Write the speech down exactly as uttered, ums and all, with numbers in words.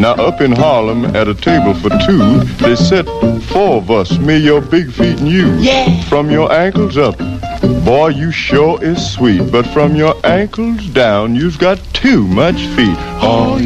Now up in Harlem at a table for two, they sit four of us, me, your big feet, and you. Yeah. From your ankles up, boy, you sure is sweet. But from your ankles down, you've got too much feet. Oh,